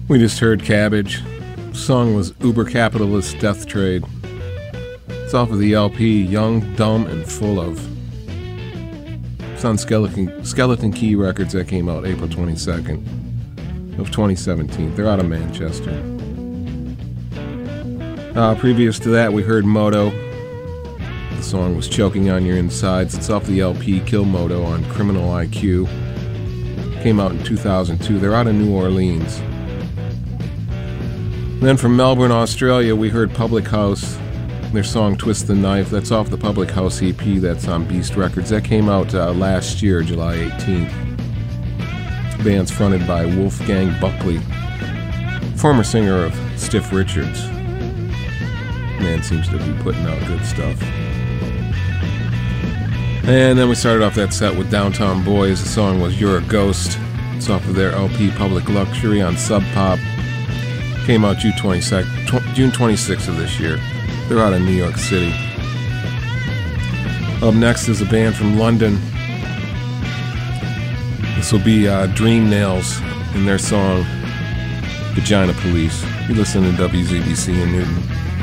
We just heard Cabbage. The song was Uber Capitalist Death Trade. It's off of the LP Young, Dumb, and Full of. It's on Skeleton Key Records that came out April 22nd of 2017. They're out of Manchester. Previous to that, we heard Moto. The song was Choking on Your Insides. It's off the LP Kill Moto on Criminal IQ. Came out in 2002. They're out of New Orleans. Then from Melbourne, Australia, we heard Public House. Their song Twist the Knife. That's off the Public House EP that's on Beast Records. That came out last year, July 18th. The band's fronted by Wolfgang Buckley, former singer of Stiff Richards. Man seems to be putting out good stuff. And then we started off that set with Downtown Boys. The song was You're a Ghost. It's off of their LP Public Luxury on Sub Pop. Came out June 26th of this year. They're out of New York City. Up next is a band from London. This will be Dream Nails and their song Vagina Police. You listen to WZBC in Newton.